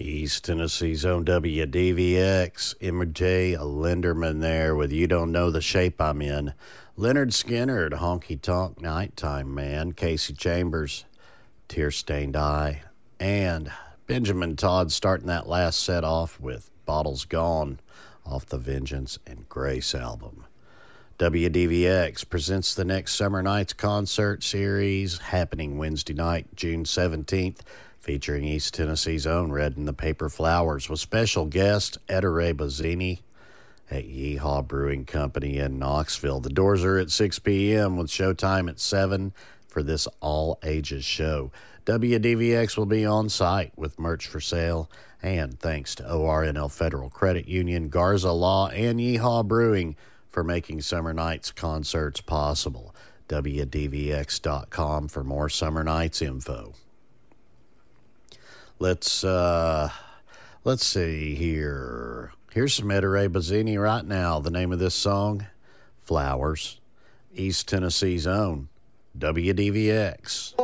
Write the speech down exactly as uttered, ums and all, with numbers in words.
East Tennessee's own W D V X. M J Linderman there with You Don't Know the Shape I'm In. Leonard Skinner at Honky Tonk Nighttime Man. Casey Chambers, Tear Stained Eye. And Benjamin Todd starting that last set off with Bottles Gone off the Vengeance and Grace album. W D V X presents the next Summer Nights concert series happening Wednesday night, June seventeenth, featuring East Tennessee's own Red and the Paper Flowers with special guest Ettore Bazzini at Yeehaw Brewing Company in Knoxville. The doors are at six p.m. with showtime at seven for this all-ages show. W D V X will be on site with merch for sale, and thanks to O R N L Federal Credit Union, Garza Law, and Yeehaw Brewing for making Summer Nights concerts possible. W D V X dot com for more Summer Nights info. Let's, uh, let's see here. Here's some Ettore Bazzini right now. The name of this song, Flowers, East Tennessee's own W D V X.